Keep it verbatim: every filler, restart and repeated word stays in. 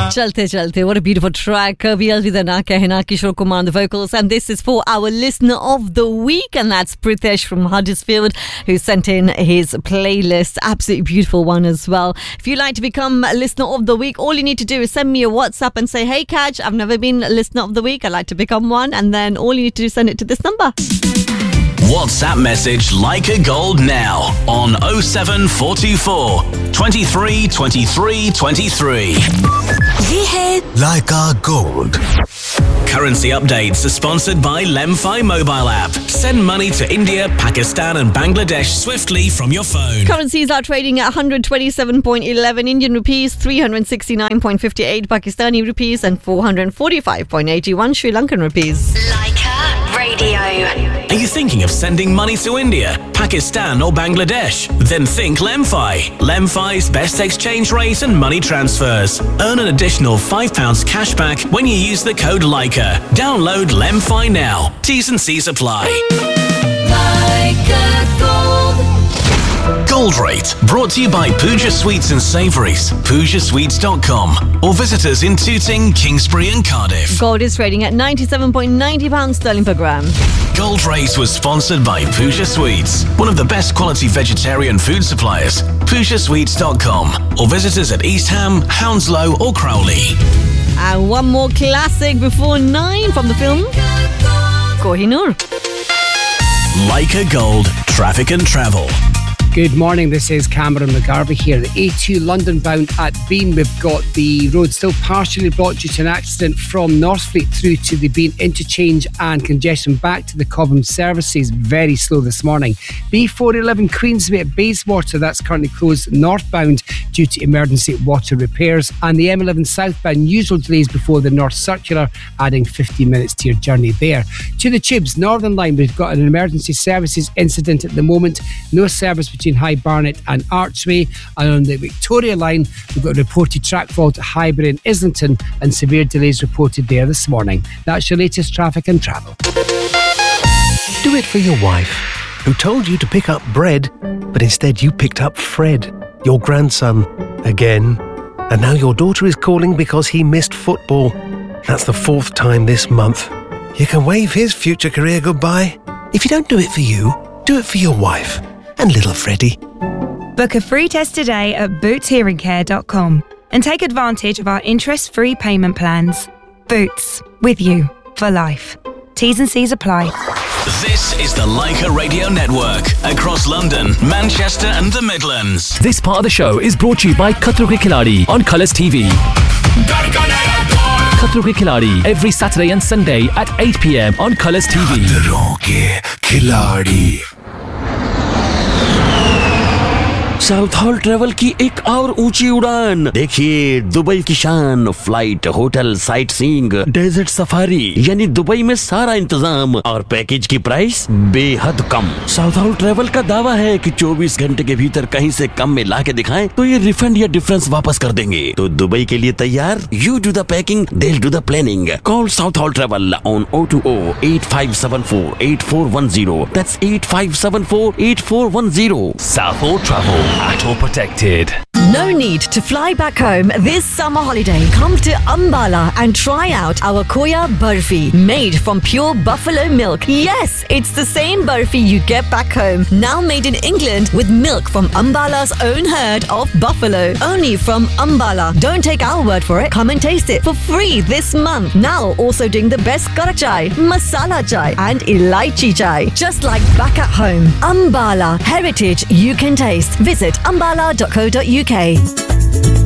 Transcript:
Chalte Chalte, what a beautiful track. Kabhi Alvida Na Kehna, Kishore Kumar on the vocals. And this is for our listener of the week. And that's Pritesh from Huddersfield, who sent in his playlist. Absolutely beautiful one as well. If you'd like to become a listener of the week, all you need to do is send me a WhatsApp and say, hey, Kaj, I've never been a listener of the week. I'd like to become one. And then all you need to do is send it to this number. WhatsApp message Leica Gold now on oh seven four two four, twenty-three, twenty-three, twenty-three. Ye hai Leica Gold. Currency updates are sponsored by Lemfi mobile app. Send money to India, Pakistan and Bangladesh swiftly from your phone. Currencies are trading at one hundred twenty-seven point one one Indian rupees, three hundred sixty-nine point five eight Pakistani rupees and four hundred forty-five point eight one Sri Lankan rupees. Leica Radio. Are you thinking of sending money to India, Pakistan or Bangladesh? Then think Lemfi. Lemfi's best exchange rate and money transfers. Earn an additional five pounds cash back when you use the code Leica. Download Lemfi now. T's and C's apply. Leica Gold. Gold Rate, brought to you by Pooja Sweets and Savouries, pooja sweets dot com, or visit us in Tooting, Kingsbury and Cardiff. Gold is trading at ninety-seven point nine zero pounds sterling per gram. Gold Rate was sponsored by Pooja Sweets, one of the best quality vegetarian food suppliers. pooja sweets dot com, or visit us at East Ham, Hounslow or Crowley. And one more classic before nine from the film Kohinoor. Leica Gold, traffic and travel. Good morning, this is Cameron McGarvey here. The A two London bound at Bean. We've got the road still partially blocked due to an accident from Northfleet through to the Bean interchange, and congestion back to the Cobham services very slow this morning. B four eleven Queensway at Bayswater, that's currently closed northbound due to emergency water repairs, and the M eleven southbound usual delays before the North Circular, adding fifteen minutes to your journey there. To the Tubes Northern Line, we've got an emergency services incident at the moment. No service between High Barnet and Archway, and on the Victoria line we've got a reported track fault at Highbury and Islington, and severe delays reported there this morning. That's your latest traffic and travel. Do it for your wife, who told you to pick up bread, but instead you picked up Fred, your grandson, again. And now your daughter is calling because he missed football. That's the fourth time this month. You can wave his future career goodbye. If you don't do it for you, do it for your wife and little Freddie. Book a free test today at boots hearing care dot com and take advantage of our interest-free payment plans. Boots, with you for life. T's and C's apply. This is the Leica Radio Network, across London, Manchester and the Midlands. This part of the show is brought to you by Khatro Ke Khiladi on Colours T V. Khatro Ke Khiladi, every Saturday and Sunday at eight p.m. on Colours T V. Khatro Ke Khiladi. South hall travel की एक और ऊंची उड़ान देखिए, Dubai की शान, flight, hotel, sight seeing, desert safari, यानी Dubai में सारा इंतजाम और पैकेज की प्राइस बेहद कम। साउथ हॉल ट्रेवल का दावा है कि चौबीस घंटे के भीतर कहीं से कम में ला के दिखाएं तो ये रिफंड या डिफरेंस वापस कर देंगे। तो दुबई के लिए तैयार? You do the packing, they'll do the planning. Call South Hall Travel on oh two oh, eight five seven four, eight four one zero. That's eight five seven four, eight four one zero. South Hall Travel. At all protected. No need to fly back home this summer holiday. Come to Ambala and try out our Koya Burfi, made from pure buffalo milk. Yes, it's the same burfi you get back home, now made in England with milk from Ambala's own herd of buffalo. Only from Ambala. Don't take our word for it. Come and taste it for free this month. Now also doing the best karak chai, masala chai and elaichi chai. Just like back at home. Ambala, heritage you can taste. Visit ambala dot co dot uk.